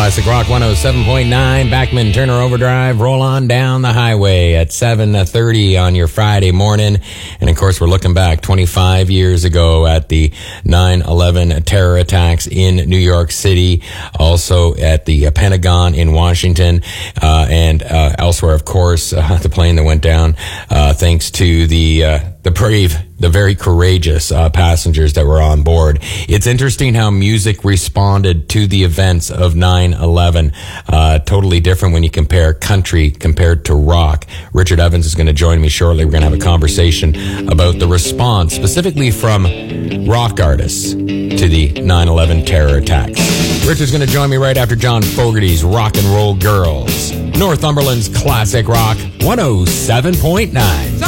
Classic Rock 107.9, Backman Turner Overdrive. Roll on down the highway at 7:30 on your Friday morning. And of course, we're looking back 25 years ago at the 9/11 terror attacks in New York City, also at the Pentagon in Washington, and elsewhere, of course, the plane that went down, thanks to the brave, the very courageous passengers that were on board. It's interesting how music responded to the events of 9/11. Totally different when you compare country compared to rock. Richard Evans is going to join me shortly. We're going to have a conversation about the response, specifically from rock artists, to the 9/11 terror attacks. Richard's going to join me right after John Fogerty's Rock and Roll Girls. Northumberland's Classic Rock 107.9.